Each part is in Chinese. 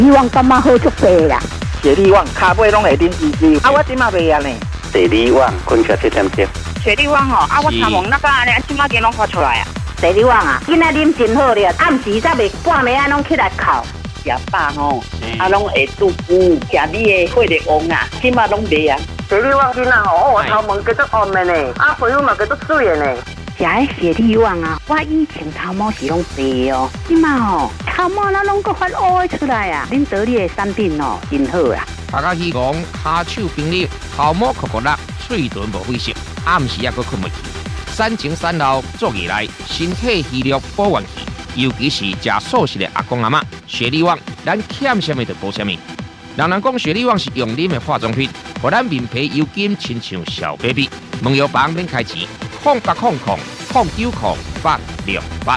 力旺感觉好足济啦。 雪力旺骹尾拢会啉滋滋，我即马袂啊呢。 雪力旺困起7点钟。 雪力旺我参望那个安尼，即马间拢发出来啊。 雪力旺啊，今仔啉真好了，暗时才袂半暝拢起来哭。 食饱拢会肚腹，食你的血力旺啊，即马拢袂啊。 雪力旺囡仔我头毛叫做红的呢，皮肤嘛叫做水的呢。 食迄雪力旺啊，我以前头毛是拢白哦，即马头毛那拢个发乌出来啊！恁得力的产品真好啦。 大家希望骹手冰力，头毛酷酷辣，嘴唇无血色，暗时也阁困袂去。3前3后做起来，身体虚弱保元气。尤其是食素食的阿公阿嬷，雪力旺，咱欠什么就补什么。人讲雪力旺是用啉的化妆品，让咱面皮油紧，亲像小 baby。问药房免开钱，0800090868。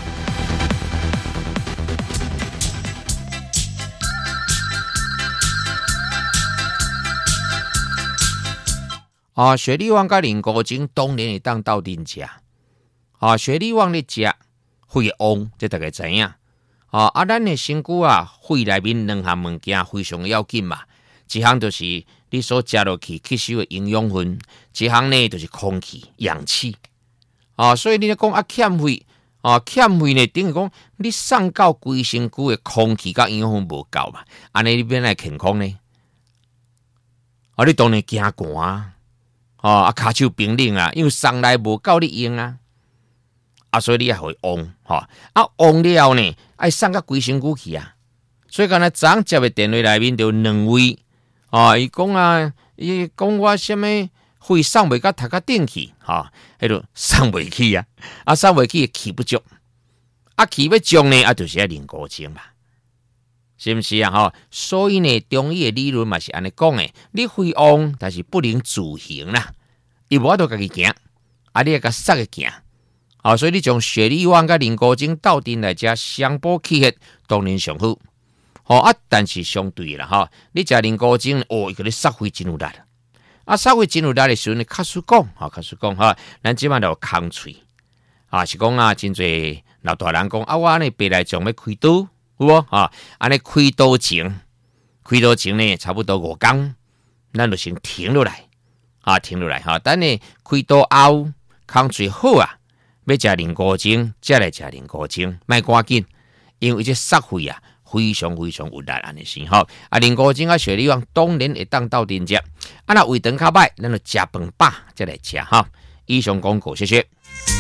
雪力旺甲林古精当然会当斗阵食。雪力旺咧食。肺旺，这大家知影。咱的身躯肺内面2项物件非常要紧嘛。一项就是你所食落去吸收的营养分，一项呢就是空气、氧气。所以你咧讲欠肺，欠肺呢等于讲你送到规身躯的空气甲营养分无够嘛，安尼你变来健康呢？你当然惊寒骹手冰冷啊，因为送来无够你用啊。所以你也会旺，旺了呢，爱送到规身躯去啊。所以刚才早接的电话内面就2位，伊讲我什么肺送袂到头壳顶去，迄就送袂起啊，送袂起气不足，气要足呢，就是要啉古精嘛，是不是啊？所以呢，中医的理论嘛是安尼讲的，你肺旺，但是不能自行啦，伊无法度家己行，你要甲塞个行。所以你从雪力旺甲林古精斗阵来食相补气血，当然上好。但是相对啦，你食林古精，伊个你杀肺真有力。杀肺真有力的时候，你卡叔讲，咱即摆就有空喙，是讲真侪老大人讲，我安尼白内障要开刀，有无？安尼开刀前呢，差不多5天，咱就先停落来，等呢开刀后，空喙好啊。要食林古精，才来食林古精，莫赶紧，因为这杀肺非常非常有力安尼先吼。林古精雪力旺当然会当斗阵食，那胃肠较歹，咱就食饭饱才来食哈。以上广告，谢谢。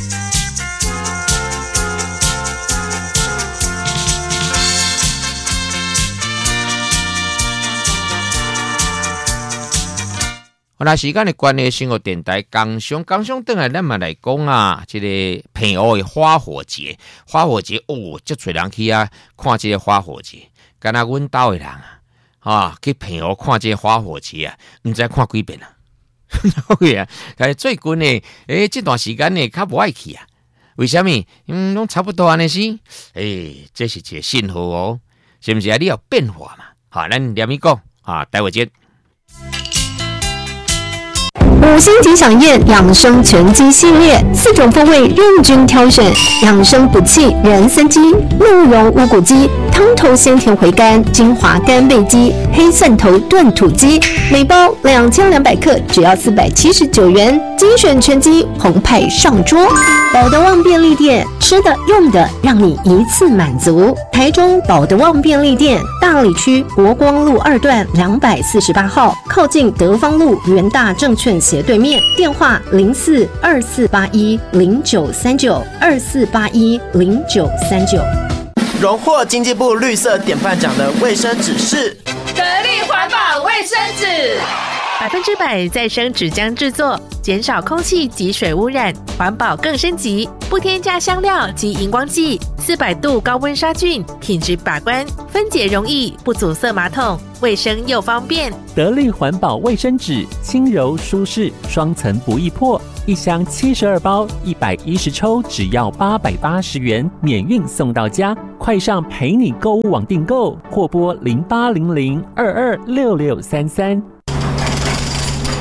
那时间的关系，生活电台刚上转来，咱嘛来讲这个平湖的花火节，足侪人去看这个花火节。敢若阮兜的人去平湖看这个花火节毋知看几遍但是最近呢，这段时间呢，较无爱去为什么？拢差不多安尼是，这是一个信号哦，是不是你有变化嘛？咱念一讲待会见。 5星级饗宴养生全鸡系列，4种风味任君挑选，养生补气人参鸡、鹿茸乌骨鸡、汤头鲜甜回甘精华干贝鸡、黑蒜头炖土鸡，每包2200克，只要479元，精选全鸡澎湃上桌。保德旺便利店，吃的用的让你一次满足。台中保德旺便利店，大里区国光路2段248号，靠近德芳路元大证券斜对面，电话042481093924810939。 荣获经济部绿色典范奖的卫生纸是得力环保卫生纸 ，100%再生纸浆制作，减少空气及水污染，环保更升级，不添加香料及荧光剂，400度高温杀菌，品质把关，分解容易，不阻塞马桶，卫生又方便。 得力环保卫生纸，轻柔舒适，双层不易破，一箱72包，110抽，只要880元，免运送到家。快上陪你购物网订购，或拨0800226633。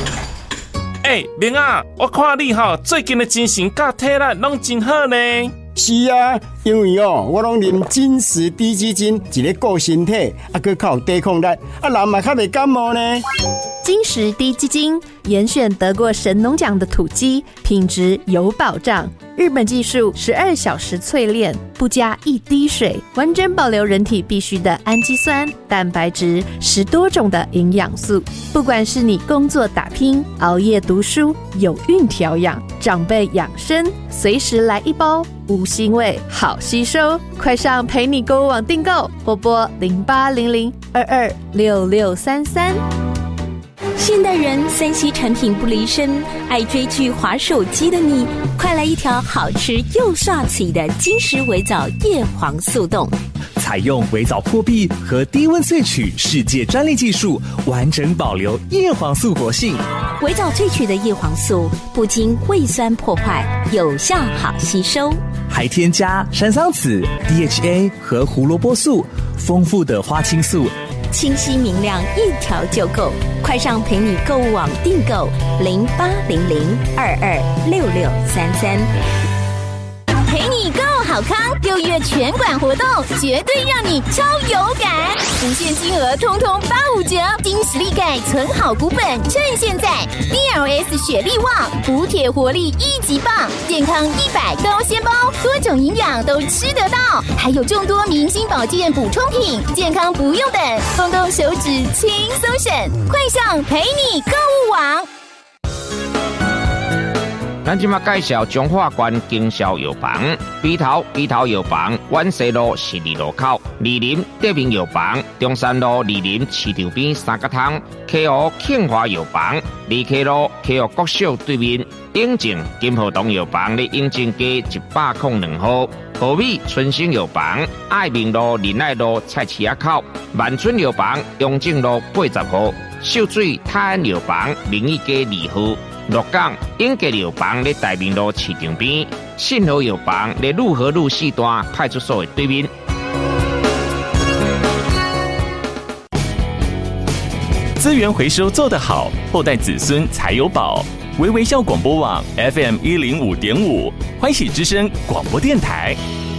明啊，我看你最近的精神甲体力拢真好呢。 是啊，因为我拢啉金石低基金，一个顾身体，佮较有抵抗力，人嘛较袂感冒呢。 金石低基金严选得过神农奖的土鸡，品质有保障。日本技术12小时淬炼，不加一滴水，完整保留人体必需的氨基酸、蛋白质，10多种的营养素。不管是你工作打拼、熬夜读书、有孕调养、长辈养生，随时来一包，无腥味，好吸收。快上陪你购物网订购，或拨0800226633。 现代人3C 产品不离身，爱追剧滑手机的你，快来一条好吃又刷嘴的金石微藻叶黄素冻。 采用微藻破壁和低温萃取世界专利技术，完整保留叶黄素活性。 微藻萃取的叶黄素不经胃酸破坏，有效好吸收， 还添加山桑子、DHA 和胡萝卜素，丰富的花青素， 清晰明亮，一条就够。快上陪你购物网订购0800226633。 陪你购好康6月全馆活动，绝对让你超有感，无限金额通通85折，金石力钙存好股本，趁现在 DLS 雪力旺补铁活力1级棒，健康100高纤包，多种营养都吃得到，还有众多明星保健补充品，健康不用等，动动手指轻松省，快上陪你购物网。 咱即马介绍中华关经销药房，北头药房，万西路12路口，二林德明药房，中山路二林市场边三角汤，溪湖庆华药房，二溪路溪湖国小对面，永靖金河东药房咧永靖街102号，和美春兴药房，爱民路仁爱路菜市仔口，万春药房，永靖路80号，秀水泰安药房，明义街2号。鹿港永吉药房咧大明路市场边，信和药房咧路和路4段派出所的对面。 资源回收做得好，后代子孙才有宝。微微笑广播网 FM105.5，欢喜之声广播电台。